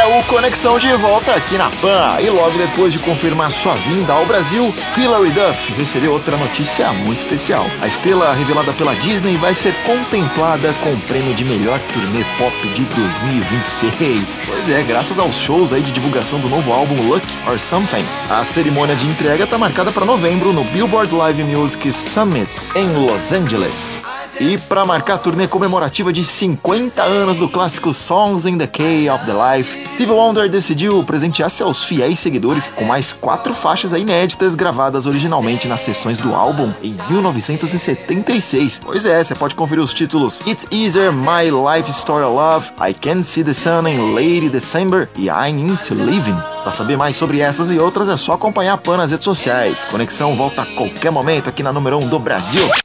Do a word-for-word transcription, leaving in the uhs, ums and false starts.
é o Conexão de volta aqui na Pan. E logo depois de confirmar sua vinda ao Brasil, Hilary Duff recebeu outra notícia muito especial. A estrela revelada pela Disney vai ser contemplada com o prêmio de melhor turnê pop de dois mil e vinte e seis. Pois é, graças aos shows aí de divulgação do novo álbum Luck or Something. A cerimônia de entrega está marcada para novembro no Billboard Live Music Summit em Los Angeles. E para marcar a turnê comemorativa de cinquenta anos do clássico Songs in the Key of the Life, Stevie Wonder decidiu presentear seus fiéis seguidores com mais quatro faixas inéditas gravadas originalmente nas sessões do álbum em mil novecentos e setenta e seis. Pois é, você pode conferir os títulos It's Easier, My Life Story of Love, I Can See the Sun in Late December e I'm Into Living. Para saber mais sobre essas e outras é só acompanhar a Pan nas redes sociais. Conexão volta a qualquer momento aqui na número um do Brasil.